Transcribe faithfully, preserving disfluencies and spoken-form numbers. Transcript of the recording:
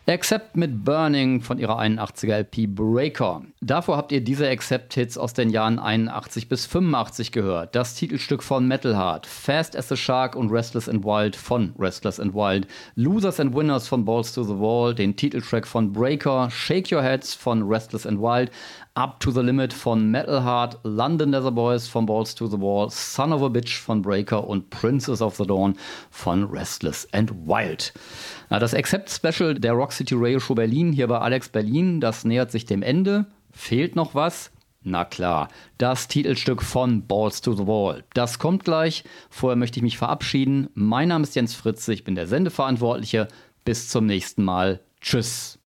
Accept mit Burning von ihrer einundachtziger L P Breaker. Davor habt ihr diese Accept-Hits aus den Jahren einundachtzig bis fünfundachtzig gehört. Das Titelstück von Metal Heart, Fast as a Shark und Restless and Wild von Restless and Wild, Losers and Winners von Balls to the Wall, den Titeltrack von Breaker, Shake Your Heads von Restless and Wild, Up to the Limit von Metal Heart, London Nether Boys von Balls to the Wall, Son of a Bitch von Breaker und Princess of the Dawn von Restless and Wild. Na, das Accept-Special der Rock City Radio Show Berlin hier bei Alex Berlin, das nähert sich dem Ende. Fehlt noch was? Na klar, das Titelstück von Balls to the Wall. Das kommt gleich. Vorher möchte ich mich verabschieden. Mein Name ist Jens Fritze, ich bin der Sendeverantwortliche. Bis zum nächsten Mal. Tschüss.